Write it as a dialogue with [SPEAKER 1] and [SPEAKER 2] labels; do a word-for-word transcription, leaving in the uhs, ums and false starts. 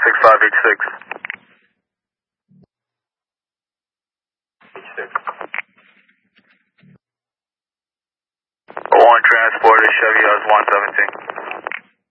[SPEAKER 1] six five H six. H six. one transport is Chevy S one seventeen.